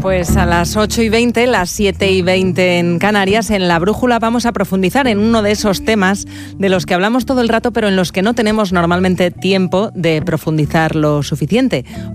Pues a las 8:20, las 7:20 en Canarias, en La Brújula vamos a profundizar en uno de esos temas de los que hablamos todo el rato, pero en los que no tenemos normalmente tiempo de profundizar lo suficiente.